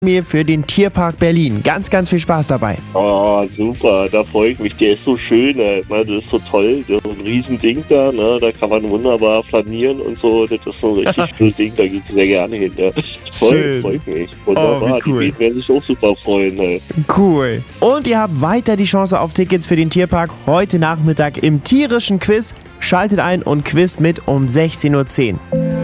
mir für den Tierpark Berlin. Ganz, ganz viel Spaß dabei. Oh, super, da freue ich mich. Der ist so schön, ne? Das ist so toll. Das ist so ein Riesending da, ne? Da kann man wunderbar flanieren und so. Das ist so ein richtig schönes Ding, da gehe ich sehr gerne hin. Ne? Schön. Freut mich. Wunderbar, wie cool. Die werden sich auch super freuen. Ne? Cool. Und ihr habt weiter die Chance auf Tickets für den Tierpark heute Nachmittag im tierischen Quiz. Schaltet ein und quizt mit um 16:10 Uhr.